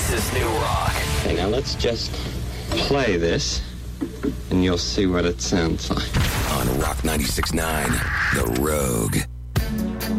This is New Rock. Okay, now let's just play this, and you'll see what it sounds like. On Rock 96.9, The Rogue.